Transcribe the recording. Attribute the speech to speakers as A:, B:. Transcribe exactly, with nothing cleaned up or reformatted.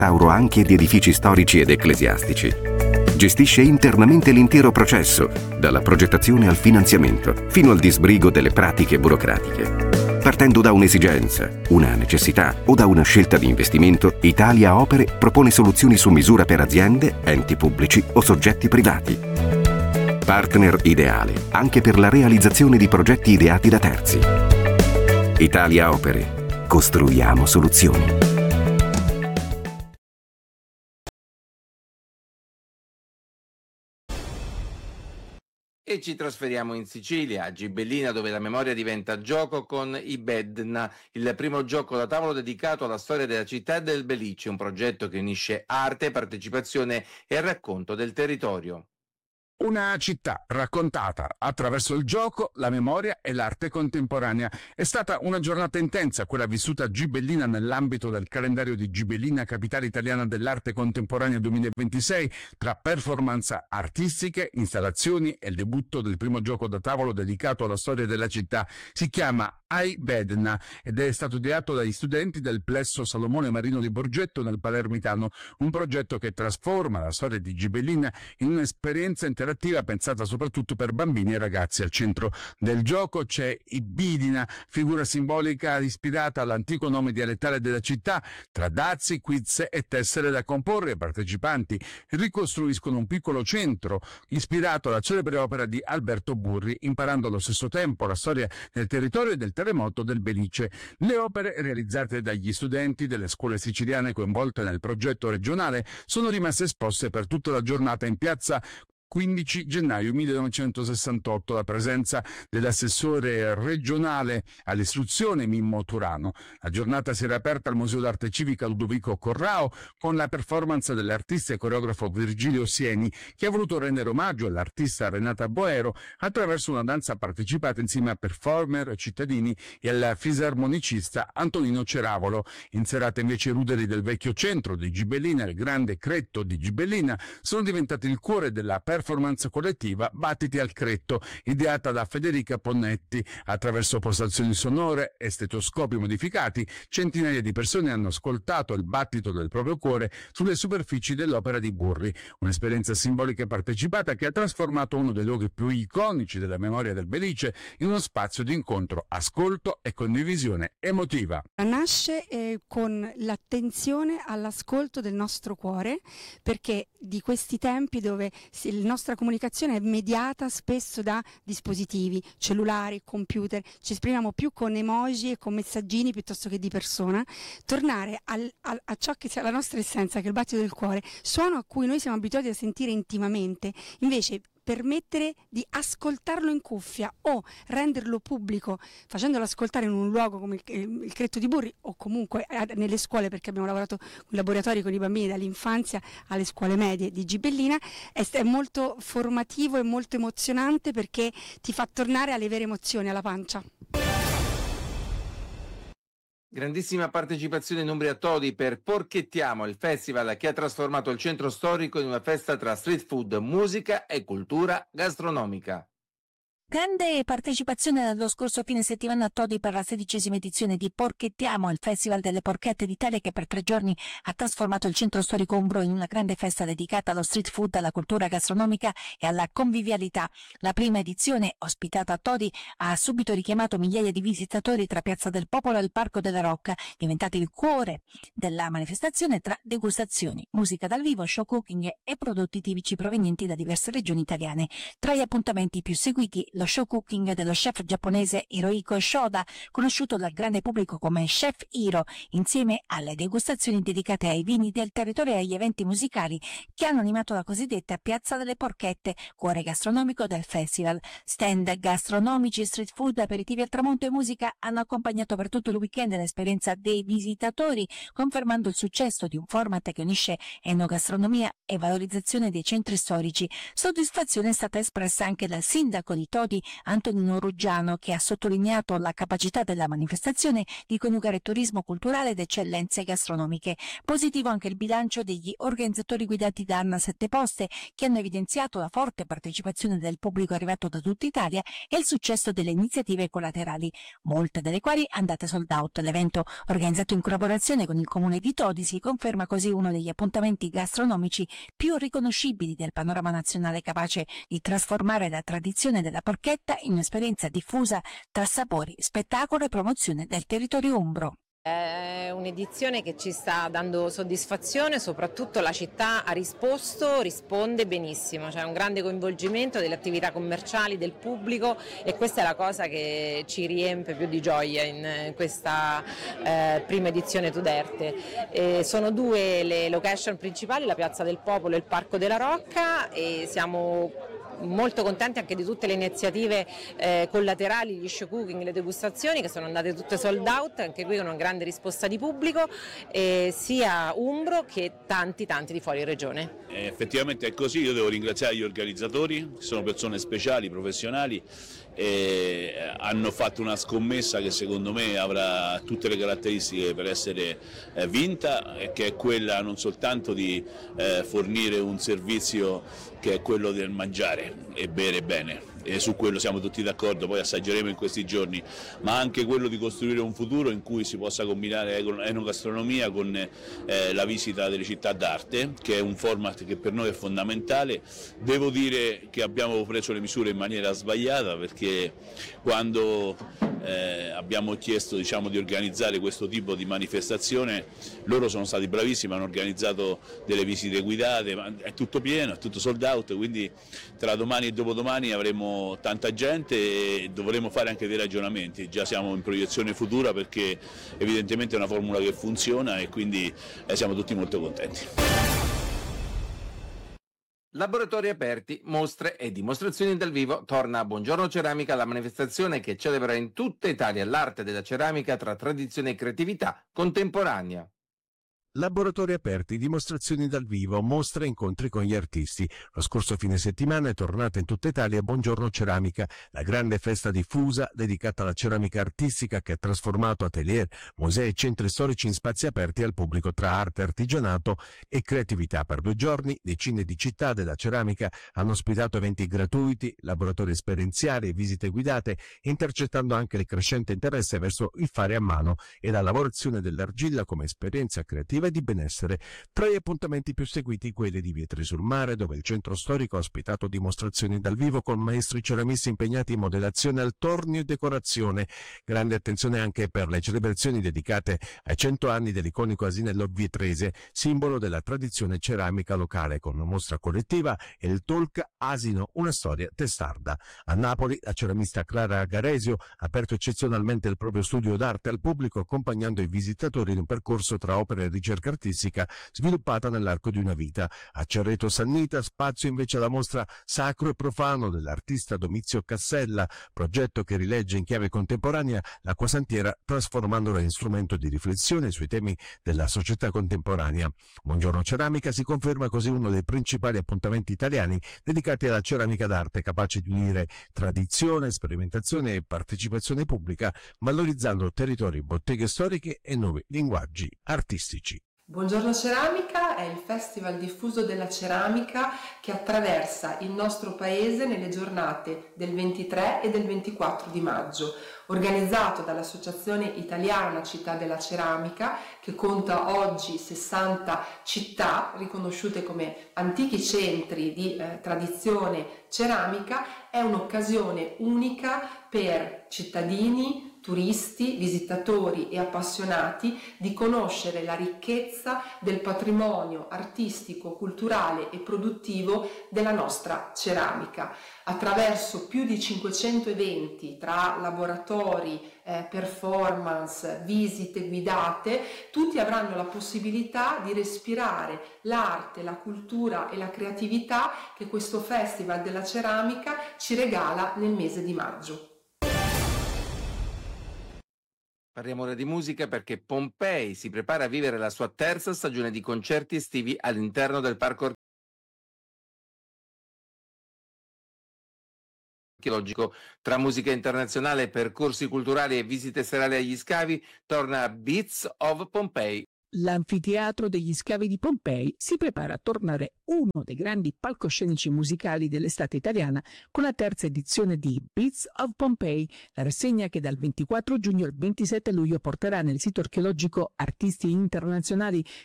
A: restauro anche di edifici storici ed ecclesiastici. Gestisce internamente l'intero processo, dalla progettazione al finanziamento, fino al disbrigo delle pratiche burocratiche. Partendo da un'esigenza, una necessità o da una scelta di investimento, Italia Opere propone soluzioni su misura per aziende, enti pubblici o soggetti privati. Partner ideale anche per la realizzazione di progetti ideati da terzi. Italia Opere. Costruiamo soluzioni.
B: E ci trasferiamo in Sicilia, a Gibellina, dove la memoria diventa gioco con i Bedna, il primo gioco da tavolo dedicato alla storia della città e del Belice, un progetto che unisce arte, partecipazione e racconto del territorio.
C: Una città raccontata attraverso il gioco, la memoria e l'arte contemporanea. È stata una giornata intensa, quella vissuta a Gibellina nell'ambito del calendario di Gibellina, capitale italiana dell'arte contemporanea duemilaventisei, tra performance artistiche, installazioni e il debutto del primo gioco da tavolo dedicato alla storia della città. Si chiama Ai Bedna ed è stato ideato dagli studenti del Plesso Salomone Marino di Borgetto nel Palermitano, un progetto che trasforma la storia di Gibellina in un'esperienza interattiva pensata soprattutto per bambini e ragazzi. Al centro del gioco c'è Ibidina, figura simbolica ispirata all'antico nome dialettale della città. Tra dazi, quiz e tessere da comporre, i partecipanti ricostruiscono un piccolo centro ispirato alla celebre opera di Alberto Burri, imparando allo stesso tempo la storia del territorio e del terremoto del Belice. Le opere realizzate dagli studenti delle scuole siciliane coinvolte nel progetto regionale sono rimaste esposte per tutta la giornata in piazza quindici gennaio millenovecentosessantotto, la presenza dell'assessore regionale all'istruzione Mimmo Turano. La giornata si era aperta al Museo d'Arte Civica Ludovico Corrao con la performance dell'artista e coreografo Virgilio Sieni, che ha voluto rendere omaggio all'artista Renata Boero attraverso una danza partecipata insieme a performer, cittadini e al fisarmonicista Antonino Ceravolo. In serata invece i ruderi del vecchio centro di Gibellina, il grande Cretto di Gibellina, sono diventati il cuore della performance performance collettiva Battiti al Cretto, ideata da Federica Ponnetti. Attraverso postazioni sonore e stetoscopi modificati, centinaia di persone hanno ascoltato il battito del proprio cuore sulle superfici dell'opera di Burri, un'esperienza simbolica e partecipata che ha trasformato uno dei luoghi più iconici della memoria del Belice in uno spazio di incontro, ascolto e condivisione emotiva.
D: Nasce eh, con l'attenzione all'ascolto del nostro cuore, perché di questi tempi dove la nostra comunicazione è mediata spesso da dispositivi, cellulari, computer, ci esprimiamo più con emoji e con messaggini piuttosto che di persona, tornare al, al, a ciò che sia la nostra essenza, che è il battito del cuore, suono a cui noi siamo abituati a sentire intimamente, invece permettere di ascoltarlo in cuffia o renderlo pubblico facendolo ascoltare in un luogo come il, il Cretto di Burri o comunque nelle scuole, perché abbiamo lavorato in laboratori con i bambini dall'infanzia alle scuole medie di Gibellina, è, è molto formativo e molto emozionante, perché ti fa tornare alle vere emozioni, alla pancia.
B: Grandissima partecipazione in Umbria Todi per Porchettiamo, il festival che ha trasformato il centro storico in una festa tra street food, musica e cultura gastronomica.
E: Grande partecipazione nello scorso fine settimana a Todi per la sedicesima edizione di Porchettiamo, il Festival delle Porchette d'Italia, che per tre giorni ha trasformato il centro storico umbro in una grande festa dedicata allo street food, alla cultura gastronomica e alla convivialità. La prima edizione, ospitata a Todi, ha subito richiamato migliaia di visitatori tra Piazza del Popolo e il Parco della Rocca, diventati il cuore della manifestazione tra degustazioni, musica dal vivo, show cooking e prodotti tipici provenienti da diverse regioni italiane. Tra gli appuntamenti più seguiti, lo show cooking dello chef giapponese Hirohiko Shoda, conosciuto dal grande pubblico come Chef Hiro, insieme alle degustazioni dedicate ai vini del territorio e agli eventi musicali che hanno animato la cosiddetta Piazza delle Porchette, cuore gastronomico del festival. Stand gastronomici, street food, aperitivi al tramonto e musica hanno accompagnato per tutto il weekend l'esperienza dei visitatori, confermando il successo di un format che unisce enogastronomia e valorizzazione dei centri storici. Soddisfazione è stata espressa anche dal sindaco di Todi, Todi, Antonino Ruggiano, che ha sottolineato la capacità della manifestazione di coniugare turismo culturale ed eccellenze gastronomiche. Positivo anche il bilancio degli organizzatori guidati da Anna Setteposte, che hanno evidenziato la forte partecipazione del pubblico arrivato da tutta Italia e il successo delle iniziative collaterali, molte delle quali andate sold out. L'evento, organizzato in collaborazione con il comune di Todi, si conferma così uno degli appuntamenti gastronomici più riconoscibili del panorama nazionale, capace di trasformare la tradizione della porchetta in un'esperienza diffusa tra sapori, spettacolo e promozione del territorio umbro.
F: È un'edizione che ci sta dando soddisfazione, soprattutto la città ha risposto, risponde benissimo, c'è un grande coinvolgimento delle attività commerciali, del pubblico, e questa è la cosa che ci riempie più di gioia in questa eh, prima edizione Tuderte. E sono due le location principali, la Piazza del Popolo e il Parco della Rocca, e siamo molto contenti anche di tutte le iniziative eh, collaterali, gli show cooking, le degustazioni, che sono andate tutte sold out, anche qui con una grande risposta di pubblico, eh, sia umbro che tanti tanti di fuori regione.
G: Eh, effettivamente è così, io devo ringraziare gli organizzatori, che sono persone speciali, professionali, e hanno fatto una scommessa che secondo me avrà tutte le caratteristiche per essere eh, vinta, e che è quella non soltanto di eh, fornire un servizio che è quello del mangiare e bere bene, e su quello siamo tutti d'accordo, poi assaggeremo in questi giorni, ma anche quello di costruire un futuro in cui si possa combinare enogastronomia con eh, la visita delle città d'arte, che è un format che per noi è fondamentale. Devo dire che abbiamo preso le misure in maniera sbagliata, perché quando eh, abbiamo chiesto, diciamo, di organizzare questo tipo di manifestazione, loro sono stati bravissimi, hanno organizzato delle visite guidate, ma è tutto pieno, è tutto sold out, quindi tra domani e dopodomani avremo tanta gente e dovremo fare anche dei ragionamenti. Già siamo in proiezione futura, perché evidentemente è una formula che funziona, e quindi eh, siamo tutti molto contenti.
B: Laboratori aperti, mostre e dimostrazioni dal vivo. Torna a Buongiorno Ceramica, la manifestazione che celebra in tutta Italia l'arte della ceramica tra tradizione e creatività contemporanea.
H: Laboratori aperti, dimostrazioni dal vivo, mostre e incontri con gli artisti. Lo scorso fine settimana è tornata in tutta Italia Buongiorno Ceramica, la grande festa diffusa dedicata alla ceramica artistica, che ha trasformato atelier, musei e centri storici in spazi aperti al pubblico tra arte, artigianato e creatività. Per due giorni decine di città della ceramica hanno ospitato eventi gratuiti, laboratori esperienziali e visite guidate, intercettando anche il crescente interesse verso il fare a mano e la lavorazione dell'argilla come esperienza creativa e di benessere. Tra gli appuntamenti più seguiti quelli di Vietri sul Mare, dove il centro storico ha ospitato dimostrazioni dal vivo con maestri ceramisti impegnati in modellazione al tornio e decorazione. Grande attenzione anche per le celebrazioni dedicate ai cento anni dell'iconico asinello vietrese, simbolo della tradizione ceramica locale, con una mostra collettiva e il talk Asino, una storia testarda. A Napoli la ceramista Clara Garesio ha aperto eccezionalmente il proprio studio d'arte al pubblico, accompagnando i visitatori in un percorso tra opere e ricerca artistica sviluppata nell'arco di una vita. A Cerreto Sannita spazio invece alla mostra Sacro e Profano dell'artista Domizio Cassella, progetto che rilegge in chiave contemporanea l'acquasantiera, trasformandola in strumento di riflessione sui temi della società contemporanea. Buongiorno Ceramica si conferma così uno dei principali appuntamenti italiani dedicati alla ceramica d'arte, capace di unire tradizione, sperimentazione e partecipazione pubblica, valorizzando territori, botteghe storiche e nuovi linguaggi artistici.
I: Buongiorno Ceramica è il festival diffuso della ceramica che attraversa il nostro paese nelle giornate del ventitré e del ventiquattro di maggio, organizzato dall'Associazione Italiana Città della Ceramica, che conta oggi sessanta città riconosciute come antichi centri di eh, tradizione ceramica. È un'occasione unica per cittadini, turisti, visitatori e appassionati di conoscere la ricchezza del patrimonio artistico, culturale e produttivo della nostra ceramica. Attraverso più di cinquecento eventi tra laboratori, eh, performance, visite guidate, tutti avranno la possibilità di respirare l'arte, la cultura e la creatività che questo Festival della Ceramica ci regala nel mese di maggio.
B: Parliamo ora di musica, perché Pompei si prepara a vivere la sua terza stagione di concerti estivi all'interno del Parco archeologico. Tra musica internazionale, percorsi culturali e visite serali agli scavi, torna Beats of Pompeii.
J: L'anfiteatro degli scavi di Pompei si prepara a tornare uno dei grandi palcoscenici musicali dell'estate italiana con la terza edizione di Beats of Pompeii, la rassegna che dal ventiquattro giugno al ventisette luglio porterà nel sito archeologico artisti internazionali